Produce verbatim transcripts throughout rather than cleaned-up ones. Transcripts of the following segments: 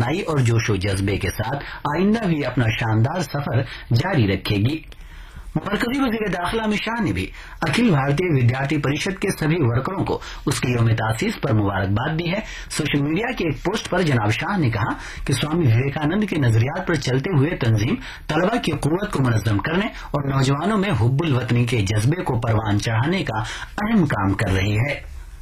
توانائی اور جوش و جذبے کے ساتھ آئندہ بھی اپنا شاندار سفر جاری رکھے گی۔ مرکزی وزیر داخلہ امت شاہ نے بھی اکھل بھارتیہ ودیارتھی پریشد کے سبھی ورکروں کو اس کے یوم تاسیس پر مبارکباد دی ہے۔ سوشل میڈیا کے ایک پوسٹ پر جناب شاہ نے کہا کہ سوامی وویکانند کے نظریات پر چلتے ہوئے تنظیم طلبہ کی قوت کو منظم کرنے اور نوجوانوں میں حب الوطنی کے جذبے کو پروان چڑھانے کا اہم کام کر رہی ہے۔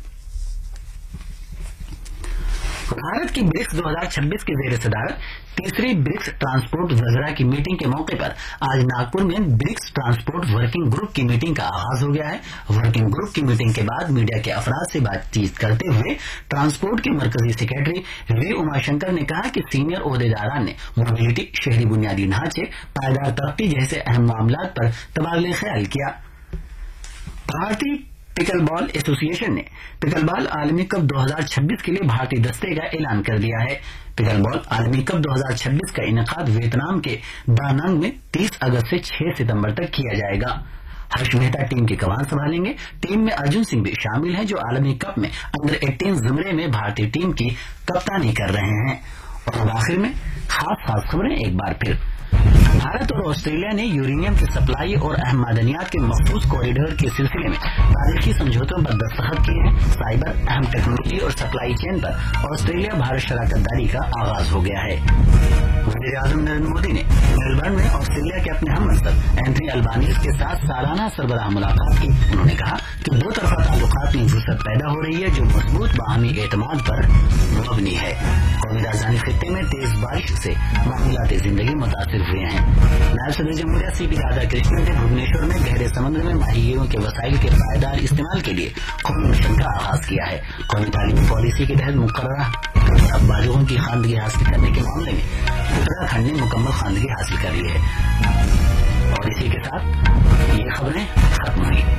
بھارت کی برکس دو ہزار چھبیس کی زیر صدارت تیسری برکس ٹرانسپورٹ وزراء کی میٹنگ کے موقع پر آج ناگپور میں برکس ٹرانسپورٹ ورکنگ گروپ کی میٹنگ کا آغاز ہو گیا ہے۔ ورکنگ گروپ کی میٹنگ کے بعد میڈیا کے افراد سے بات چیت کرتے ہوئے ٹرانسپورٹ کے مرکزی سیکرٹری وی اما شنکر نے کہا کہ سینئر عہدیداران نے موبلٹی، شہری بنیادی ڈھانچے، پائیدار ترقی جیسے اہم معاملات پر تبادلہ خیال کیا۔ بھارتی پکل بال ایسوسی ایشن نے پکل بال عالمی کپ دو ہزار چھبیس کے لیے بھارتی دستے کا اعلان کر دیا ہے۔ پکل بال عالمی کپ دو ہزار چھبیس کا انعقاد ویتنام کے دا ننگ میں تیس اگست سے چھ ستمبر تک کیا جائے گا۔ ہرش مہتا ٹیم کی کمان سنبھالیں گے۔ ٹیم میں ارجن سنگھ بھی شامل ہیں جو عالمی کپ میں انڈر اٹھارہ زمرے میں بھارتی ٹیم کی کپتانی کر رہے ہیں۔ اور آخر میں خاص خاص خبریں ایک بار پھر۔ بھارت اور آسٹریلیا نے یورینیم کی سپلائی اور اہم معدنیات کے محفوظ کوریڈور کے سلسلے میں تاریخی سمجھوتوں پر دستخط کیے ہیں۔ سائبر، اہم ٹیکنالوجی اور سپلائی چین پر آسٹریلیا بھارت شراکت داری کا آغاز ہو گیا ہے۔ وزیر اعظم نریندر مودی نے میلبرن میں آسٹریلیا کے اپنے ہم منصب اینتھنی البانیز کے ساتھ سالانہ سربراہ ملاقات کی۔ انہوں نے کہا کہ دو طرفہ تعلقات میں وسعت پیدا ہو رہی ہے جو مضبوط باہمی اعتماد پر مبنی ہے۔ قومی راجدھانی خطے میں تیز بارش سے معمولات زندگی متاثر ہوئے ہیں۔ نائب صدر جمہوریہ سی پی رادھا کرشنن نے بھوونیشور میں گہرے سمندر میں ماہی گیروں کے وسائل کے پائیدار استعمال کے لیے قومی مشن کا آغاز کیا ہے۔ قومی تعلیمی پالیسی کے تحت مقررہ بالغوں کی خواندگی حاصل کرنے کے معاملے میں اتراکھنڈ نے مکمل خواندگی حاصل کر لی ہے۔ اور اسی کے ساتھ یہ خبریں ختم ہوئی۔